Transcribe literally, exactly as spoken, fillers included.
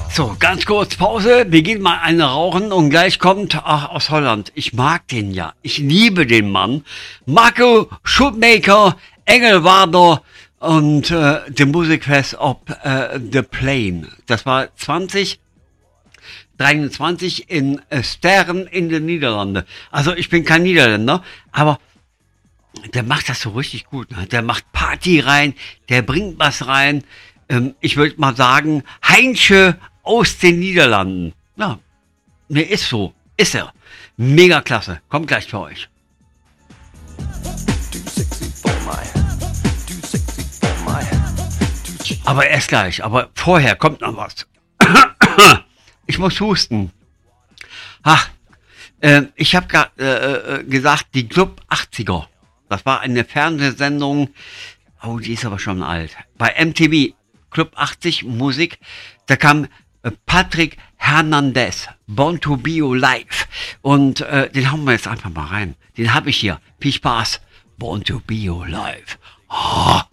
So, ganz kurz Pause. Wir gehen mal eine rauchen und gleich kommt, ach, aus Holland. Ich mag den ja. Ich liebe den Mann. Marco Shootmaker, Engelwader und äh, der Musikfest ob äh, The Plane. Das war zwanzig dreiundzwanzig in äh, Sterren in den Niederlanden. Also ich bin kein Niederländer, aber der macht das so richtig gut. Ne? Der macht Party rein, der bringt was rein. Ähm, ich würde mal sagen, Heinche aus den Niederlanden. Ja, ne, ist so. Ist er. Mega klasse. Kommt gleich für euch. Aber erst gleich. Aber vorher kommt noch was. Ich muss husten. Ach, äh, ich habe äh, gesagt, die Club achtziger. Das war eine Fernsehsendung. Oh, die ist aber schon alt. Bei M T V. Club achtzig Musik. Da kam äh, Patrick Hernandez. Born to Be Alive. Und äh, den hauen wir jetzt einfach mal rein. Den habe ich hier. Viel Spaß. Born to Be Alive. Oh.